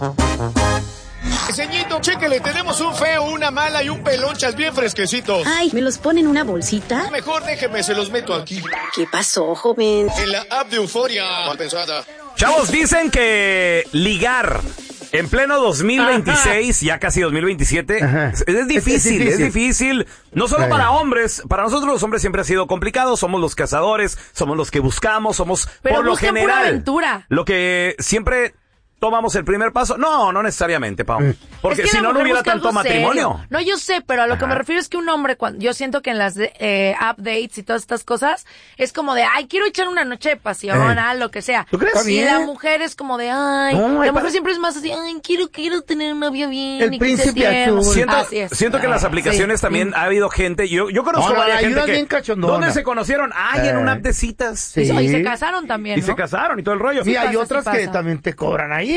Ceñito, chéquele, tenemos un feo, una mala y un pelonchas bien fresquecitos. Ay, ¿me los pone en una bolsita? Mejor déjeme, se los meto aquí. ¿Qué pasó, joven? En la app de Euforia. Mal pensada. Chavos, dicen que ligar en pleno 2026, ya casi 2027, es difícil, es difícil. No solo para hombres, para nosotros los hombres siempre ha sido complicado. Somos los cazadores, somos los que buscamos, somos pero por lo general pura aventura. Lo que siempre tomamos el primer paso. No necesariamente, Pau. Porque si no hubiera tanto matrimonio. No, yo sé, pero a lo que me refiero es que un hombre, yo siento que en las updates y todas estas cosas, es como de, ay, quiero echar una noche de pasión, lo que sea. ¿Tú crees? Y la mujer es como de, ay, la mujer siempre es más así, ay, quiero tener un novio bien. El y príncipe azul. Siento que en las aplicaciones también ha habido gente, yo conozco varias gente que, ¿dónde se conocieron? Ay, en una app de citas. Sí. Y se casaron también, Y se casaron y todo el rollo. Sí, hay otras que también te cobran ahí.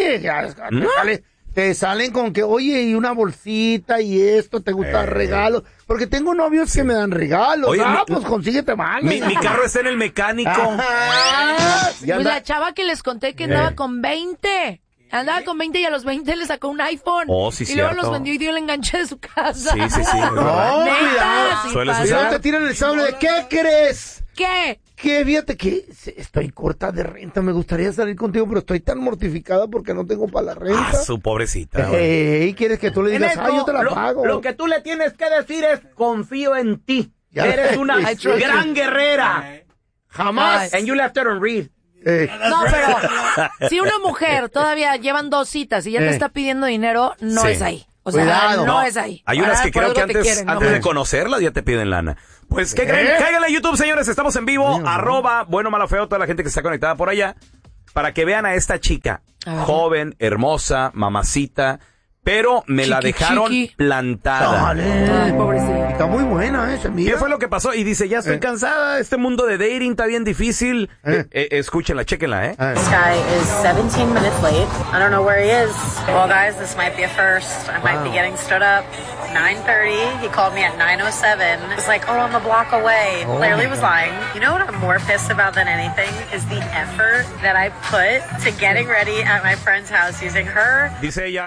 Te salen con que, oye, y una bolsita y esto, ¿te gusta regalos? Porque tengo novios que me dan regalos. Oye, pues consíguete más. Mi carro está en el mecánico. Pues la chava que les conté que andaba con 20. Andaba con 20 y a los 20 le sacó un iPhone. Oh, sí, y luego cierto. los vendió y dio el enganche de su casa. Sí. No, cuidado. Sí, te tiran el sable de, ¿qué crees? ¿Qué? Que fíjate que estoy corta de renta, me gustaría salir contigo, pero estoy tan mortificada porque no tengo para la renta. Su pobrecita. ¿Quieres que tú le digas, yo te la pago? Lo que tú le tienes que decir es, confío en ti. Eres una gran guerrera. Jamás. And you left her on read. No, pero si una mujer todavía llevan 2 citas y ya te está pidiendo dinero, no es ahí. O sea, cuidado, no es ahí. Hay unas que creo que antes de conocer conocerlas ya te piden lana. Pues, ¿qué creen? Cáiganle a YouTube, señores. Estamos en vivo. Bueno, malo, feo. Toda la gente que está conectada por allá. Para que vean a esta chica. Joven, hermosa, mamacita. Pero me la dejaron plantada. Ay, pobrecita. Está muy buena esa, mira. ¿Qué fue lo que pasó? Y dice, ya estoy cansada. Este mundo de dating está bien difícil. Escúchenla, chéquenla, This guy is 17 minutes late. I don't know where he is. Well, guys, this might be a first. I might be getting stood up. 9:30. He called me at 9:07. It was like, I'm a block away. Clearly was lying. You know what I'm more pissed about than anything is the effort that I put to getting ready at my friend's house using her. Dice ella,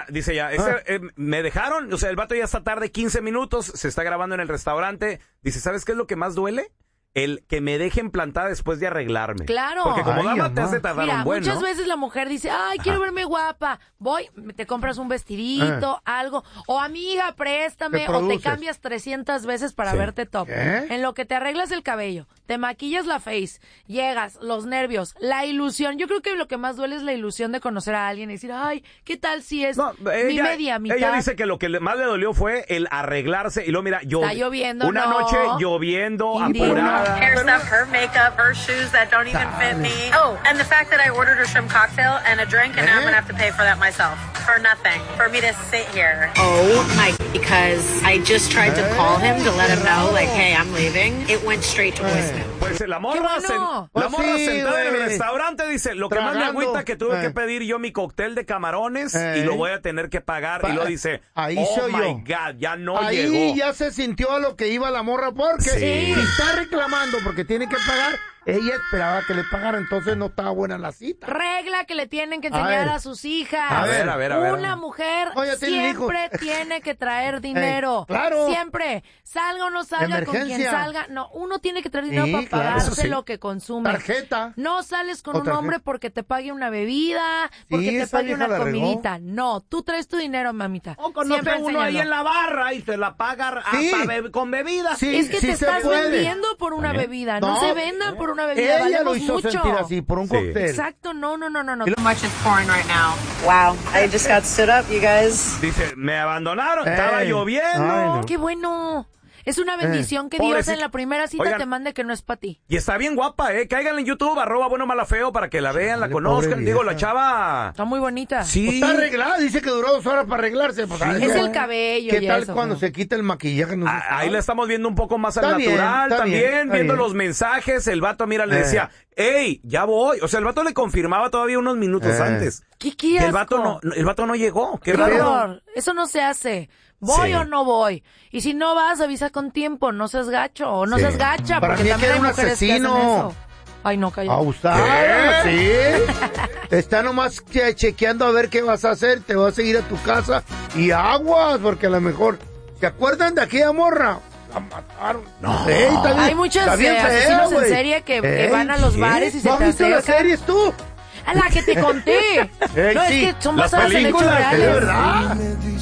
me dejaron, o sea, el vato ya está tarde 15 minutos, se está grabando en el restaurante. Dice, ¿sabes qué es lo que más duele? El que me dejen plantada después de arreglarme. Claro. Porque como dama te hace tardar un buen, muchas veces la mujer dice, ay, quiero verme guapa. Voy, te compras un vestidito, algo. O amiga, préstame. O te cambias 300 veces para verte top. En lo que te arreglas el cabello, te maquillas la face, llegas, los nervios, la ilusión. Yo creo que lo que más duele es la ilusión de conocer a alguien y decir, ay, ¿qué tal si es mi media mitad? Ella dice que lo que más le dolió fue el arreglarse. Y luego, mira, está lloviendo, una noche lloviendo, apurada. Hair stuff, her makeup, her shoes that don't even fit me. Oh, and the fact that I ordered a shrimp cocktail and a drink, and now I'm gonna have to pay for that myself. For nothing. For me to sit here. Oh my, because I just tried to call him to let him know, like, hey, I'm leaving. It went straight to voicemail. Pues la morra, sentada en el restaurante dice, lo que más me agüita que tuve que pedir yo mi cóctel de camarones y lo voy a tener que pagar. Y lo dice, ahí oh my God, ya no llegó. Ahí ya se sintió a lo que iba la morra porque si está reclamando porque tiene que pagar, ella esperaba que le pagara, entonces no estaba buena la cita. Regla que le tienen que enseñar a sus hijas. A ver. Una mujer siempre tiene que traer dinero. Claro. Siempre. Salga o no salga con quien salga. No, uno tiene que traer dinero para pagarse lo que consume. Tarjeta. No sales con un hombre porque te pague una bebida, porque te pague una comidita. No, tú traes tu dinero, mamita. O conoce uno ahí en la barra y te la paga con bebida. Sí, es que te estás vendiendo por una bebida. No se vendan por una bebida. Ella lo hizo sentir así, por un cóctel. Exacto, no. Much is pouring right now. Wow, I just got stood up, you guys. Dice, me abandonaron, estaba lloviendo. Qué bueno. Es una bendición que Dios en la primera cita te mande que no es para ti. Y está bien guapa, Cáiganle en YouTube, @buenomalafeo para que la vean, la conozcan. Digo, la chava... Está muy bonita. Sí. Pues está arreglada, dice que duró 2 horas para arreglarse. Pues, es el cabello. ¿Qué tal cuando se quita el maquillaje? Ahí la estamos viendo un poco más al natural, también viendo los mensajes. El vato, mira, le decía, hey, ya voy. O sea, el vato le confirmaba todavía unos minutos antes. ¿Qué el vato no llegó. Qué raro. Eso no se hace. ¿Voy o no voy? Y si no vas, avisa con tiempo. No seas gacho o no seas gacha. Para porque mí también era hay un mujeres asesino. que hacen eso. Ay, no, cállate. ¿Sí? Te está nomás chequeando a ver qué vas a hacer. Te vas a ir a tu casa y aguas, porque a lo mejor... ¿Se acuerdan de aquella morra? La mataron. No. Hay muchos asesinos en serie que van a los bares y se te acercan. ¿No has visto las series tú? A la que te conté. No, es que son basadas en hechos reales. ¿De verdad?